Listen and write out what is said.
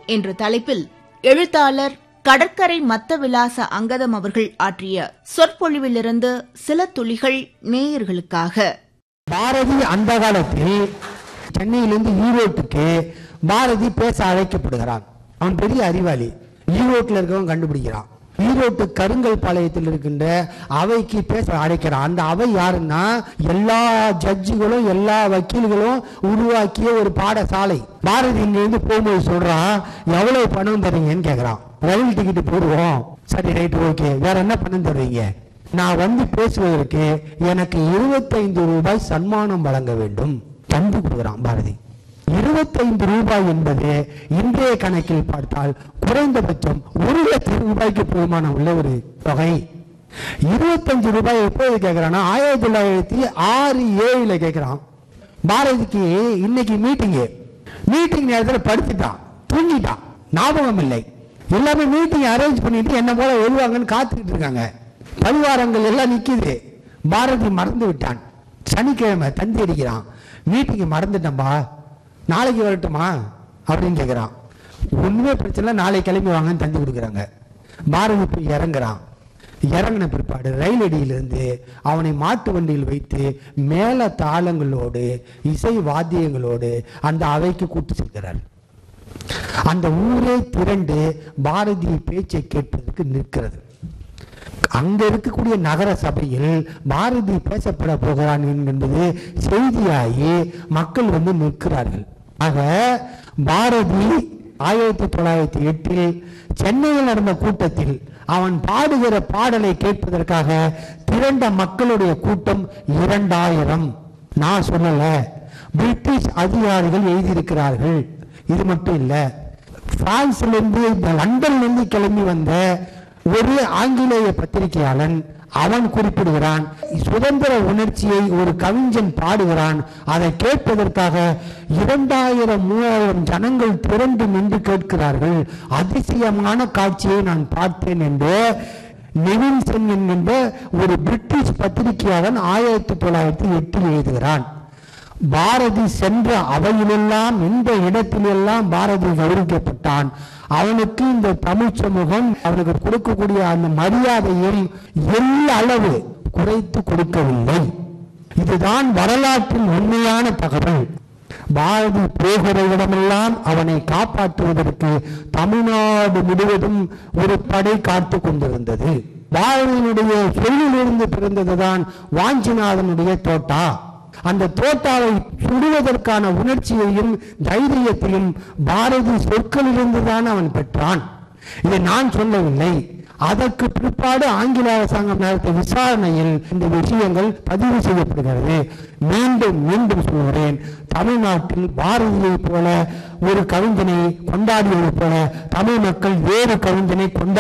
என்ற தலைப்பில் எழுத்தாளர் கடற்கரை மத்தவிலாச அங்கதம் அவர்கள் ஆற்றிய சொற்பொழிவிலிருந்து சில துளிகள் நேயர்களுக்காக. பாரதி அந்த காலத்தில் சென்னையிலிருந்து ஈரோட்டுக்கு பாரதி பேச அழைக்கப்படுகிறான். அவன் பெரிய அறிவாளி. ஈரோட்டில் இருக்கவன் கண்டுபிடிக்கிறான். ஈரோட்டு கருங்கல் பாளையத்தில் இருக்கின்ற அவைக்கு பேச அழைக்கிறான். அந்த அவை யாருன்னா எல்லா ஜட்ஜுகளும் எல்லா வக்கீல்களும் உருவாக்கிய ஒரு பாடசாலை. பாரதி இங்கிருந்து போகும்போது சொல்றான், எவ்வளவு பணம் தரீங்கன்னு கேட்கிறான். ரயில் டிக்கெட் போடுவோம். சரி, ரைட், ஓகே, வேற என்ன பணம் தருவீங்க? நான் வந்து பேசுவதற்கு எனக்கு 25 ரூபாய் சன்மானம் வழங்க வேண்டும். தந்து கொடுக்குறான் பாரதி. 25 ரூபாய் என்பது இன்றைய கணக்கில் பார்த்தால் குறைந்தபட்சம் 1 லட்சம் ரூபாய்க்கு போதுமான உள்ள ஒரு தொகை. 25 ரூபாய் எப்போது கேட்கிறான்னா 1906-7 கேட்கிறான். பாரதிக்கு இன்னைக்கு மீட்டிங் நேரத்தில் படுத்துட்டான், தூங்கிட்டான், ஞாபகம் இல்லை. எல்லாமே மீட்டிங் அரேஞ்ச் பண்ணிட்டு என்ன போல வருவாங்கன்னு காத்துக்கிட்டு இருக்காங்க. பரிவாரங்கள் எல்லாம் நிக்குது. பாரதி மறந்து விட்டான். சனிக்கிழமை தந்தி அடிக்கிறான். மீட்டிங் மறந்துட்டம்பா, நாளைக்கு வரட்டுமா அப்படின்னு கேட்கிறான். ஒண்ணுமே பிரச்சனை, நாளை கிளம்பி வாங்கன்னு தந்தி கொடுக்குறாங்க. பாரதி போய் இறங்குறான். இறங்கின பிற்பாடு ரயில் அடியிலிருந்து அவனை மாட்டு வண்டியில் வைத்து மேல தாளங்களோடு இசை வாத்தியங்களோடு அந்த அவைக்கு கூட்டு செல்கிறார். அந்த ஊரே திரண்டு பாரதி பேச்சை கேட்பதற்கு நிற்கிறது. அங்க இருக்கக்கூடிய நகர சபையில் பாரதி பேசப்பட போகிறான் என்பது செய்தியாகி மக்கள் வந்து நிற்கிறார்கள். ஆக பாரதி 1908 சென்னையில் நடந்த கூட்டத்தில் அவன் பாடுகிற பாடலை கேட்பதற்காக திரண்ட மக்களுடைய கூட்டம் 2000. நான் சொல்லல, பிரிட்டிஷ் அதிகாரிகள் எழுதியிருக்கிறார்கள். இது மட்டும் இல்ல, பிரான்சிலிருந்து லண்டனிலிருந்து கிளம்பி வந்த ஒரு ஆங்கிலேய பத்திரிகையாளன் அவன் குறிப்பிடுகிறான், சுதந்திர உணர்ச்சியை ஒரு கவிஞன் பாடுகிறான், அதை கேட்பதற்காக 2000-3000 ஜனங்கள் திரண்டு நின்று கேட்கிறார்கள். அதிசயமான காட்சியை நான் பார்த்தேன் என்று நெவின்சன் என்கின்ற ஒரு பிரிட்டிஷ் பத்திரிகையாளன் 1908 எழுதுகிறான். பாரதி சென்ற அவையிலெல்லாம், இந்த இடத்திலெல்லாம் பாரதி கௌரவிக்கப்பட்டான். அவனுக்கு இந்த தமிழ் சமூகம் அவனுக்கு கொடுக்கக்கூடிய அந்த மரியாதையும் எல்லளவு குறைத்து கொடுக்கவில்லை. இதுதான் வரலாற்றின் உண்மையான தகவல். பாரதி போகிற இடமெல்லாம் அவனை காப்பாற்றுவதற்கு தமிழ்நாடு முழுவதும் ஒரு படை காத்து கொண்டிருந்தது. பாரதியினுடைய சொல்லிலிருந்து பிறந்ததுதான் வாஞ்சிநாதனுடைய தோட்டா. அந்த தோட்டாவை சுடுவதற்கான உணர்ச்சியையும் தைரியத்தையும் பாரதி சொற்களிலிருந்து தான் அவன் பெற்றான். இதை நான் சொல்லவில்லை. அதற்கு பிற்பாடு ஆங்கில அரசாங்கம் நடத்திய விசாரணையில் இந்த விஷயங்கள் பதிவு செய்யப்படுகிறது. மீண்டும் சொல்கிறேன், தமிழ்நாட்டில் பாரதியை போல ஒரு கவிஞனை கொண்டாடியது போல தமிழ் மக்கள் வேறு கவிஞனை கொண்டாடி